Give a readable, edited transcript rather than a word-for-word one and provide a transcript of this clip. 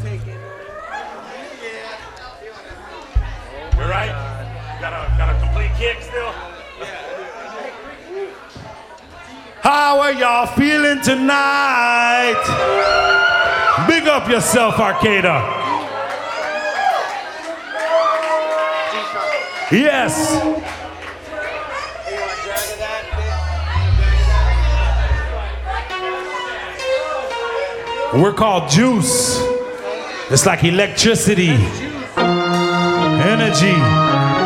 You're right. Got a complete kick still. How are y'all feeling tonight? Big up yourself, Arcada. Yes. We're called juice. It's like electricity, energy.